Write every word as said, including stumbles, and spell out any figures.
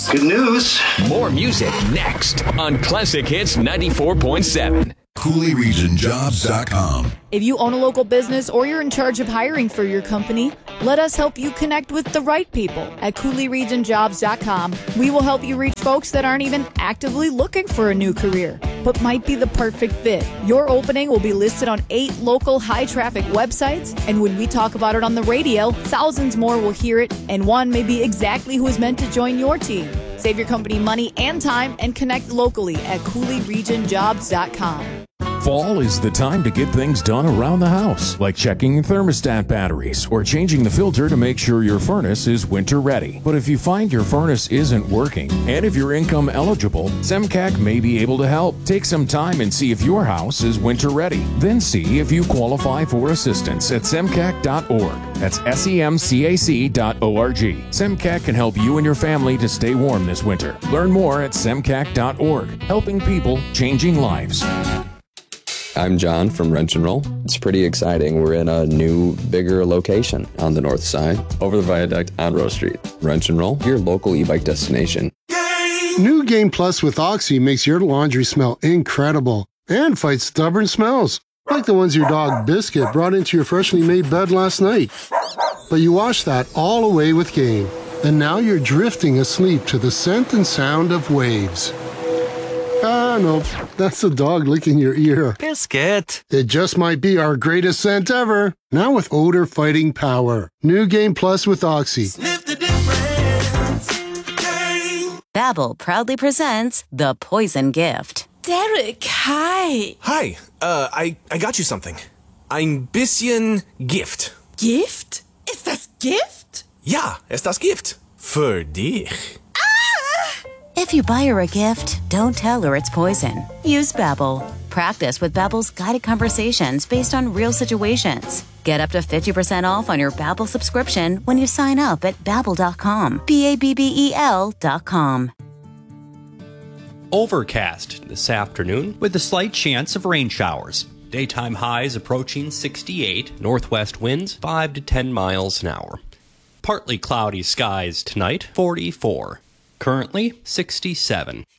news. Good news. More music next on Classic Hits ninety-four point seven. Cooley Region Jobs dot com. If you own a local business or you're in charge of hiring for your company, let us help you connect with the right people at Cooley Region Jobs dot com. We will help you reach folks that aren't even actively looking for a new career, but might be the perfect fit. Your opening will be listed on eight local high-traffic websites, and when we talk about it on the radio, thousands more will hear it, and one may be exactly who is meant to join your team. Save your company money and time and connect locally at Cooley Region Jobs dot com. Fall is the time to get things done around the house, like checking your thermostat batteries or changing the filter to make sure your furnace is winter ready. But if you find your furnace isn't working, and if you're income eligible, SEMCAC may be able to help. Take some time and see if your house is winter ready. Then see if you qualify for assistance at semcac dot org. That's S E M C A C dot O R G. SEMCAC can help you and your family to stay warm this winter. Learn more at semcac dot org. Helping people, changing lives. I'm John from Wrench and Roll. It's pretty exciting. We're in a new, bigger location on the north side, over the viaduct on Rose Street. Wrench and Roll, your local e-bike destination. New Game Plus with Oxy makes your laundry smell incredible and fights stubborn smells, like the ones your dog Biscuit brought into your freshly made bed last night. But you washed that all away with Game, and now you're drifting asleep to the scent and sound of waves. Ah, no, that's the dog licking your ear. Biscuit. It just might be our greatest scent ever. Now with odor-fighting power. New Game Plus with Oxy. Sniff the difference. Game. Babbel proudly presents The Poison Gift. Derek, hi. Hi, uh, I, I got you something. Ein bisschen Gift. Gift? Ist das Gift? Ja, ist das Gift. Für dich. If you buy her a gift, don't tell her it's poison. Use Babbel. Practice with Babbel's guided conversations based on real situations. Get up to fifty percent off on your Babbel subscription when you sign up at babbel dot com. B A B B E L dot com. Overcast this afternoon with a slight chance of rain showers. Daytime highs approaching sixty-eight, northwest winds five to ten miles an hour. Partly cloudy skies tonight, forty-four. Currently sixty-seven.